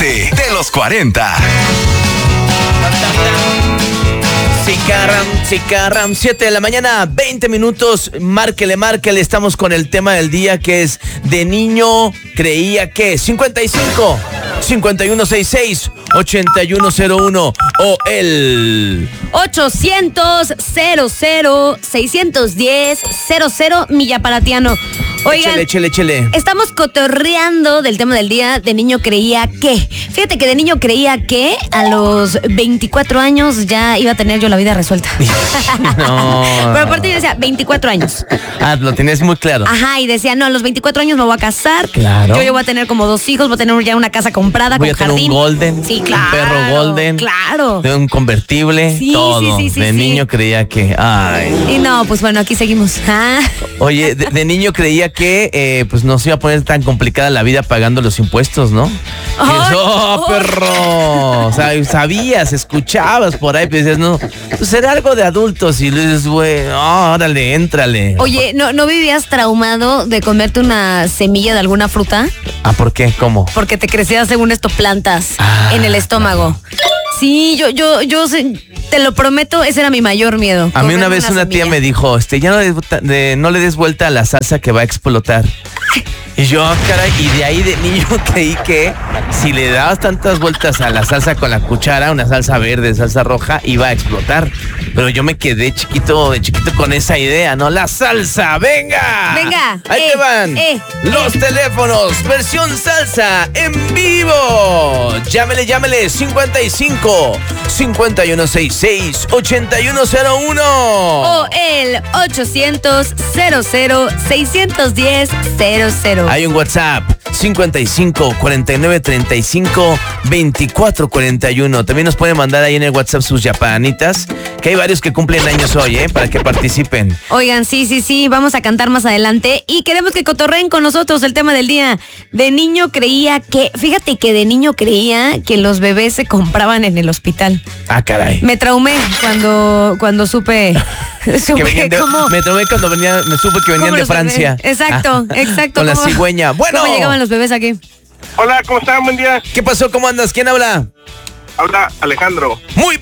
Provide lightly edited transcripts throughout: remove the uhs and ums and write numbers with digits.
parte de los 40. Cicarram, 7 de la mañana, 20 minutos. Márquele. Estamos con el tema del día que es: de niño creía que 55 5166 8101 o el 800 00 610 00 Millapalatiano. Oigan, échele. Estamos cotorreando del tema del día. De niño creía que. Fíjate que de niño creía que a los 24 años ya iba a tener yo la vida resuelta. No. Pero aparte yo decía, 24 años. Ah, lo tenías muy claro. Ajá, y decía, no, a los 24 años me voy a casar. Claro. Yo voy a tener como 2 hijos, voy a tener ya una casa comprada Voy con a tener jardín. un golden. Sí, claro. Un perro golden. Claro. De un convertible. Sí, todo. sí. De niño creía que. Ay. Y no, pues bueno, aquí seguimos. Oye, de niño creía que pues no se iba a poner tan complicada la vida pagando los impuestos, ¿no? Perro! O sea, sabías, escuchabas por ahí, pero decías, no, pues era algo de adultos y le dices, güey, órale, éntrale. Oye, ¿no vivías traumado de comerte una semilla de alguna fruta? Ah, ¿por qué? ¿Cómo? Porque te crecían, según esto, plantas en el estómago. Sí, yo te lo prometo, ese era mi mayor miedo. A mí una vez una tía me dijo, ya no le des vuelta a la salsa que va a explotar. Y yo, caray, y de ahí de niño creí que si le dabas tantas vueltas a la salsa con la cuchara, una salsa verde, salsa roja, iba a explotar. Pero yo me quedé de chiquito con esa idea, ¿no? ¡La salsa! ¡Venga! Ahí te van los teléfonos, versión salsa en vivo. Llámele 55 5166 8101 o el 800 00 610 00. Hay un WhatsApp 55 49 35 24 41. También nos pueden mandar ahí en el WhatsApp sus yapanitas, que hay varios que cumplen años hoy, para que participen. Oigan, sí, vamos a cantar más adelante y queremos que cotorreen con nosotros el tema del día. De niño creía que, fíjate que de niño creía que los bebés se compraban en el hospital. Ah, caray. Me traumé cuando supe cómo. Me traumé cuando me supe que venían de Francia. Exacto. Con la cigüeña. Bueno. ¿Cómo llegaban los bebés aquí? Hola, ¿cómo están? Buen día. ¿Qué pasó? ¿Cómo andas? ¿Quién habla? Habla Alejandro. Muy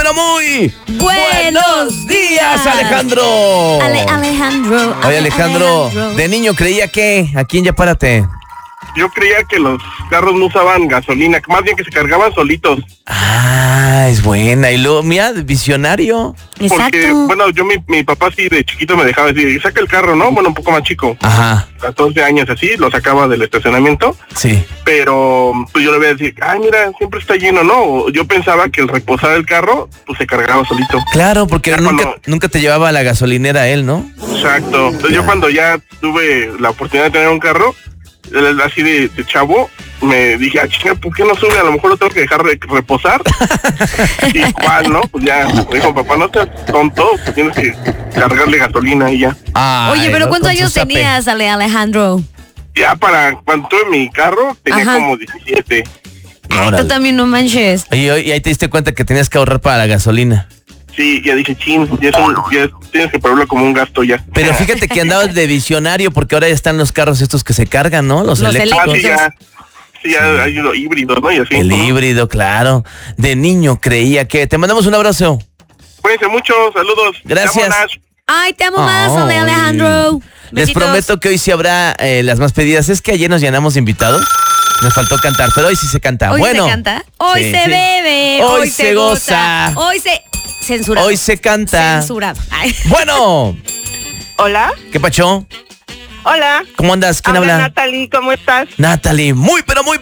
buenos días, Alejandro. Alejandro. Oye, Alejandro, de niño creía que, ¿a quién ya párate? Yo creía que los carros no usaban gasolina, más bien que se cargaban solitos. Ah, es buena. Y luego, mira, visionario. Porque, bueno, mi papá sí de chiquito me dejaba decir, saca el carro, ¿no? Bueno, un poco más chico. Ajá. 14 años así, lo sacaba del estacionamiento. Sí. Pero pues yo le voy a decir, ay, mira, siempre está lleno, ¿no? Yo pensaba que el reposar el carro, pues se cargaba solito. Claro, porque nunca te llevaba a la gasolinera él, ¿no? Exacto. Entonces yo cuando ya tuve la oportunidad de tener un carro, así de chavo, me dije, chinga, ¿por qué no sube? A lo mejor lo tengo que dejar reposar. Y cuál, ¿no? Pues ya, me dijo, papá, no seas tonto, pues tienes que cargarle gasolina y ya. Oye, pero ¿cuántos años tenías, Alejandro? Ya cuando tuve mi carro, tenía como 17. Tú también, no manches. Y ahí te diste cuenta que tenías que ahorrar para la gasolina. Sí, ya dije, ya tienes que ponerlo como un gasto ya. Pero fíjate que andabas de visionario, porque ahora ya están los carros estos que se cargan, ¿no? Los eléctricos. Sí, ya hay los híbridos, ¿no? Y así. El híbrido, claro. De niño creía que... Te mandamos un abrazo. Cuídense mucho, saludos. Gracias. Ay, te amo más, Alejandro. Les Besitos. prometo que hoy sí habrá las más pedidas. Es que ayer nos llenamos invitados. Nos faltó cantar, pero hoy sí se canta. Hoy bueno, se canta. Hoy sí, se bebe. Hoy se goza. Hoy se... Censurado. Hoy se canta. Censurado. Ay. Bueno. Hola. ¿Qué pacho? Hola. ¿Cómo andas? ¿Quién habla? Natalie, ¿cómo estás? Natalie, muy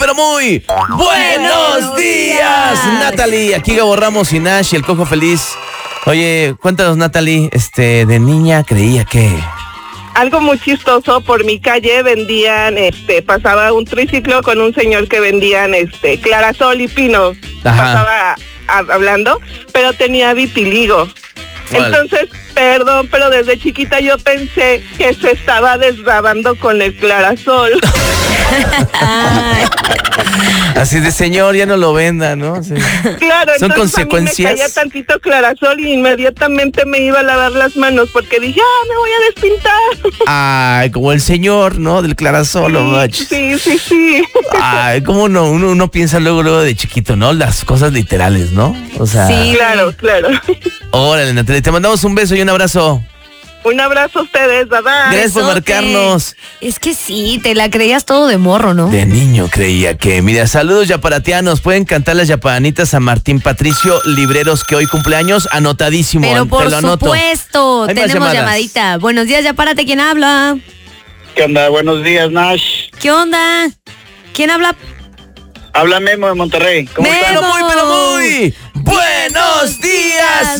buenos días, Natalie. Aquí Gabo Ramos y Nash y el Cojo Feliz. Oye, cuéntanos, Natalie, de niña creía que... Algo muy chistoso, por mi calle vendían, pasaba un triciclo con un señor que vendían, clarasol y pino. Ajá. Pasaba hablando, pero tenía vitiligo. Vale. Entonces, perdón, pero desde chiquita yo pensé que se estaba desbravando con el clarasol. Así de, señor, ya no lo venda, ¿no? Sí. Claro, Son entonces consecuencias. a mí me caía tantito clarasol y inmediatamente me iba a lavar las manos porque dije, me voy a despintar. Ay, como el señor, ¿no? Del clarasol, no manches. Sí. Ay, como uno piensa luego de chiquito, ¿no? Las cosas literales, ¿no? O sea. Sí. Claro. Órale, Natalia, te mandamos un beso y un abrazo. Un abrazo a ustedes, bye. Gracias por Besote. marcarnos. Es que sí, te la creías todo de morro, ¿no? De niño creía que. Mira, saludos yaparatianos. Pueden cantar las yapanitas a Martín Patricio Libreros, que hoy cumpleaños. Anotadísimo. Pero por te lo anoto. supuesto, Hay más tenemos llamadas. llamadita. Buenos días, Yapárate, ¿quién habla? ¿Qué onda? Buenos días, Nash. ¿Qué onda? ¿Quién habla? Habla Memo de Monterrey. ¿Cómo Memo. están? Pero muy. Buenos días,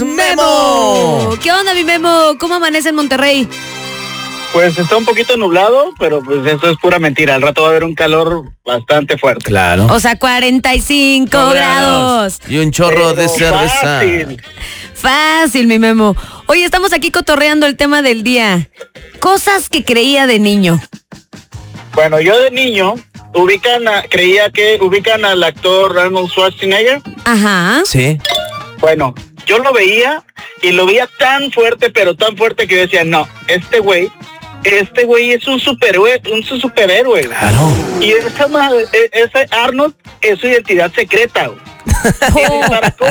Memo. ¿Qué onda, mi Memo? ¿Cómo amanece en Monterrey? Pues está un poquito nublado, pero pues eso es pura mentira. Al rato va a haber un calor bastante fuerte. Claro. O sea, 45 grados. Y un chorro de Pero cerveza. fácil. Fácil, mi Memo. Oye, estamos aquí cotorreando el tema del día. Cosas que creía de niño. Bueno, yo de niño creía que ubican al actor Arnold Schwarzenegger. Ajá. Sí. Bueno, yo lo veía y lo veía tan fuerte, pero tan fuerte que decía, no, este güey es un superhéroe. Claro. Y ese Arnold es su identidad secreta, güey. Y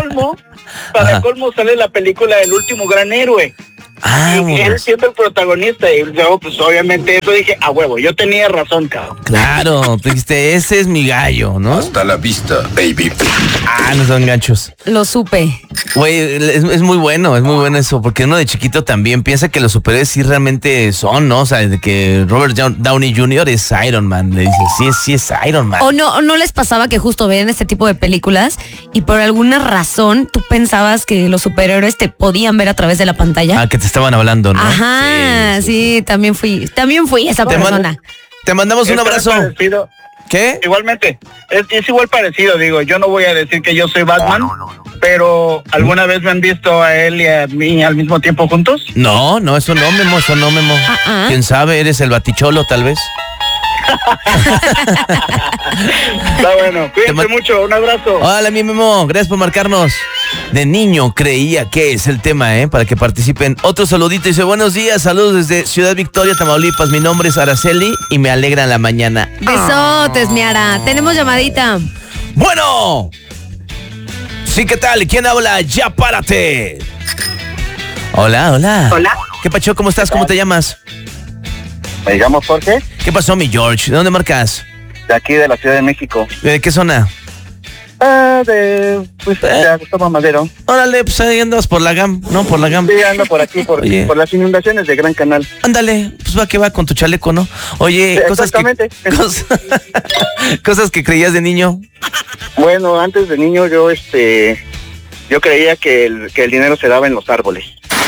para colmo sale la película El último gran héroe. Y él siendo el protagonista, y yo pues obviamente eso dije, a huevo, yo tenía razón, cabrón. Claro, tú dijiste, ese es mi gallo, ¿no? Hasta la vista, baby. No son ganchos. Lo supe. Güey, es muy bueno eso, porque uno de chiquito también piensa que los superhéroes sí realmente son, ¿no? O sea, de que Robert Downey Jr. es Iron Man, le dices, sí es Iron Man. ¿O no les pasaba que justo veían este tipo de películas y por alguna razón tú pensabas que los superhéroes te podían ver a través de la pantalla? Que te estaban hablando, ¿no? Ajá, sí, también fui esa persona. Te mandamos un abrazo. Parecido. ¿Qué? Igualmente, es igual parecido, digo, yo no voy a decir que yo soy Batman, pero ¿alguna vez me han visto a él y a mí al mismo tiempo juntos? No, eso no, Memo. ¿Quién sabe? ¿Eres el baticholo, tal vez? Está bueno, cuídense mucho, un abrazo. Hola, mi Memo, gracias por marcarnos. De niño creía que es el tema, para que participen. Otro saludito, dice, buenos días, saludos desde Ciudad Victoria, Tamaulipas. Mi nombre es Araceli y me alegra la mañana. Besotes, Miara. Tenemos llamadita. Bueno. Sí, ¿qué tal? ¿Quién habla? Ya párate. Hola. Hola. ¿Qué pacho? ¿Cómo estás? ¿Cómo te llamas? Me llamo Jorge, ¿Qué pasó, mi George? ¿De dónde marcas? de aquí de la Ciudad de México. ¿De qué zona? De Gustavo Madero. Órale, pues ahí andas por la GAM, ¿no? Por la GAM. Sí, ando por aquí, Oye. por las inundaciones de Gran Canal. Ándale, pues va que va con tu chaleco, ¿no? Oye, Exactamente. Cosas que creías de niño. Bueno, antes de niño yo creía que el dinero se daba en los árboles.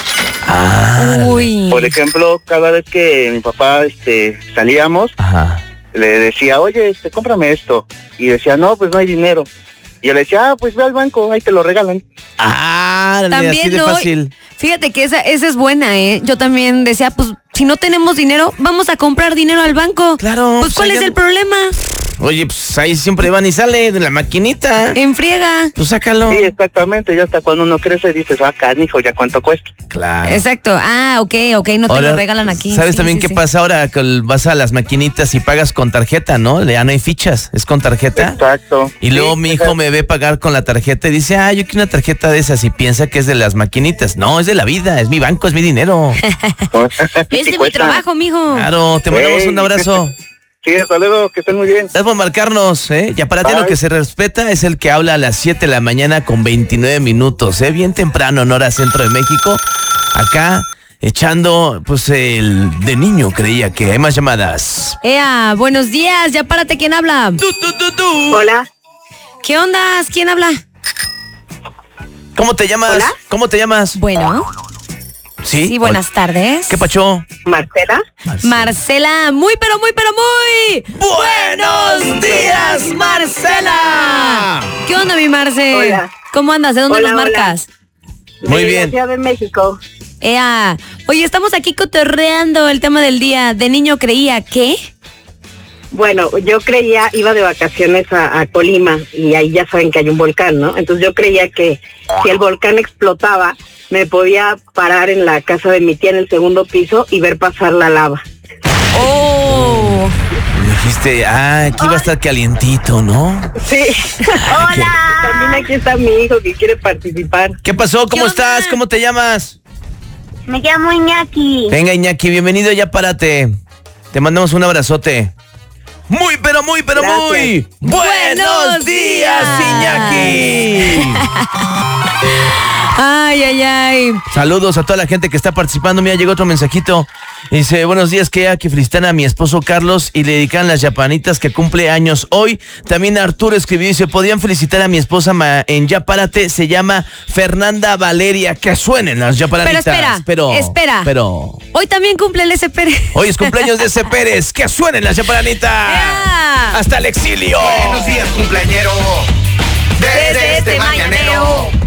Uy. Por ejemplo, cada vez que mi papá salíamos, Ajá. le decía, oye, cómprame esto. Y decía, no, pues no hay dinero. Y yo le decía, pues ve al banco, ahí te lo regalan. También así de no, fácil. Fíjate que esa es buena, ¿eh? Yo también decía, pues, si no tenemos dinero, vamos a comprar dinero al banco. Claro. Pues, ¿cuál es el problema? Oye, pues ahí siempre van y sale de la maquinita. En friega. Pues sácalo. Sí, exactamente, ya hasta cuando uno crece dices, canijo, ¿ya cuánto cuesta? Claro. Exacto. Ok, no te Ahora, lo regalan aquí. ¿Sabes Sí, también sí, qué sí. pasa ahora? Que vas a las maquinitas y pagas con tarjeta, ¿no? Ya no hay fichas, es con tarjeta. Exacto. Y luego Sí, mi hijo exacto. me ve pagar con la tarjeta y dice, yo quiero una tarjeta de esas y piensa que es de las maquinitas. No, es de la vida, es mi banco, es mi dinero. Es de mi Cuesta. trabajo, mijo. Claro, te mandamos Ey. un abrazo. Sí, hasta luego, que estén muy bien. Gracias por marcarnos, Ya para ti lo Bye. que se respeta es el que habla a las 7 de la mañana con 29 minutos, Bien temprano en hora centro de México. Acá echando, pues, el de niño creía que hay más llamadas. Ea, buenos días, ya párate, ¿quién habla? Hola. ¿Qué ondas? ¿Quién habla? ¿Cómo te llamas? Hola. ¿Cómo te llamas? Bueno, sí, buenas tardes. ¿Qué pacho? Marcela. Marcela, muy. ¡Buenos días, Marcela! ¿Qué onda, mi Marce? Hola. ¿Cómo andas? ¿De dónde Hola, nos marcas? Muy De bien. la Ciudad de México. Ea, oye, estamos aquí cotorreando el tema del día. De niño creía que... Bueno, yo creía, iba de vacaciones a Colima y ahí ya saben que hay un volcán, ¿no? Entonces yo creía que si el volcán explotaba, me podía parar en la casa de mi tía en el segundo piso y ver pasar la lava. ¡Oh! Dijiste, aquí va a estar calientito, ¿no? Sí. ¡Hola! También aquí está mi hijo que quiere participar. ¿Qué pasó? ¿Cómo estás? ¿Cómo te llamas? Me llamo Iñaki. Venga, Iñaki, bienvenido, ya párate. Te mandamos un abrazote. Muy, pero muy, pero Gracias. muy buenos días, Iñaki. Ay, ay, ay. Saludos a toda la gente que está participando. Mira, llegó otro mensajito. Dice, buenos días, que felicitan a mi esposo Carlos y le dedican las yapanitas que cumple años hoy. También Arturo escribió, dice, podían felicitar a mi esposa en Ya Párate, se llama Fernanda Valeria. Que suenen las yapanitas. Espera. Hoy también cumple el S. Pérez. Hoy es cumpleaños de S. Pérez. Que suenen las yapanitas. ¡Ea! Hasta el exilio. Buenos días, cumpleañero. Desde este mañanero.